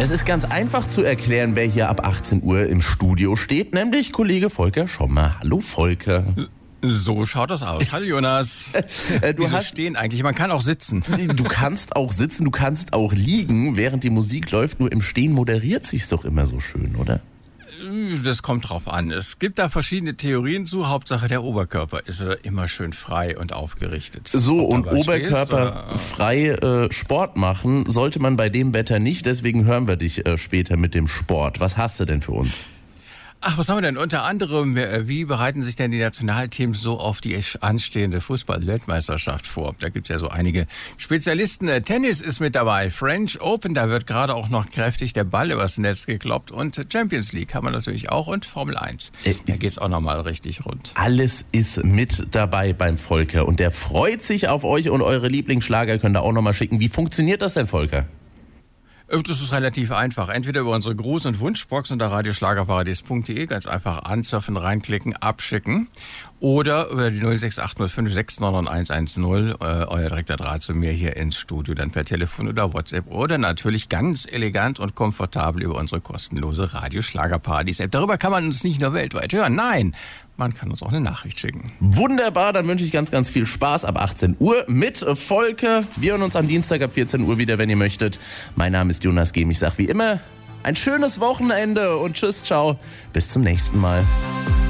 Es ist ganz einfach zu erklären, wer hier ab 18 Uhr im Studio steht, nämlich Kollege Volker Schommer. Hallo Volker. So schaut das aus. Hallo Jonas. Wieso stehen eigentlich? Man kann auch sitzen. Du kannst auch sitzen, du kannst auch liegen, während die Musik läuft. Nur im Stehen moderiert sich's doch immer so schön, oder? Das kommt drauf an. Es gibt da verschiedene Theorien zu. Hauptsache der Oberkörper ist immer schön frei und aufgerichtet. So, und oberkörperfrei Sport machen sollte man bei dem Wetter nicht. Deswegen hören wir dich später mit dem Sport. Was hast du denn für uns? Ach, was haben wir denn? Unter anderem, wie bereiten sich denn die Nationalteams so auf die anstehende Fußball-Weltmeisterschaft vor? Da gibt's ja so einige Spezialisten. Tennis ist mit dabei, French Open, da wird gerade auch noch kräftig der Ball übers Netz gekloppt. Und Champions League haben wir natürlich auch und Formel 1. Da geht's auch nochmal richtig rund. Alles ist mit dabei beim Volker und der freut sich auf euch und eure Lieblingsschlager könnt ihr auch nochmal schicken. Wie funktioniert das denn, Volker? Das ist relativ einfach. Entweder über unsere Gruß- und Wunschbox unter radioschlagerparadies.de ganz einfach ansurfen, reinklicken, abschicken. Oder über die 06805699110 euer direkter Draht zu mir hier ins Studio, dann per Telefon oder WhatsApp. Oder natürlich ganz elegant und komfortabel über unsere kostenlose Radioschlagerparadies-App. Darüber kann man uns nicht nur weltweit hören, nein, man kann uns auch eine Nachricht schicken. Wunderbar, dann wünsche ich ganz, ganz viel Spaß ab 18 Uhr mit Volker. Wir hören uns am Dienstag ab 14 Uhr wieder, wenn ihr möchtet. Mein Name ist Jonas Gehm. Ich sage wie immer, ein schönes Wochenende und tschüss, ciao. Bis zum nächsten Mal.